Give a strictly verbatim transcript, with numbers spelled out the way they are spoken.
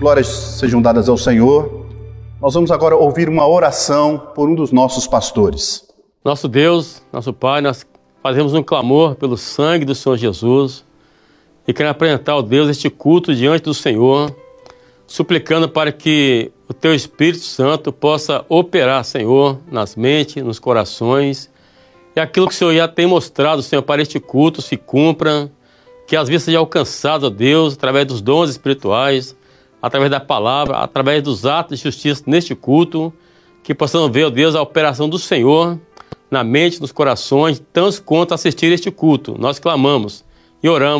Glórias sejam dadas ao Senhor. Nós vamos agora ouvir uma oração por um dos nossos pastores. Nosso Deus, nosso Pai, nós fazemos um clamor pelo sangue do Senhor Jesus e queremos apresentar ao Deus este culto diante do Senhor, suplicando para que o Teu Espírito Santo possa operar, Senhor, nas mentes, nos corações, e aquilo que o Senhor já tem mostrado, Senhor, para este culto se cumpra, que as vidas sejam alcançadas, ó Deus, através dos dons espirituais, através da palavra, através dos atos de justiça neste culto, que possamos ver, ó Deus, a operação do Senhor na mente, nos corações, tantos quanto assistir este culto. Nós clamamos e oramos